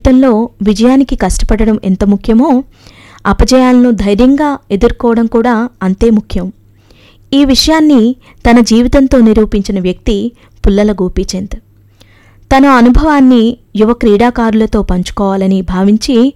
జీవితంలో విజయానికి కష్టపడడం ఎంత ముఖ్యమో అపజయాలను ధైర్యంగా ఎదుర్కోవడం కూడా అంతే ముఖ్యం. ఈ విషయాన్ని తన జీవితంతో నిరూపించిన వ్యక్తి పుల్లల గోపీచంద్. తన అనుభవాన్ని యువ క్రీడాకారులతో పంచుకోవాలని భావించి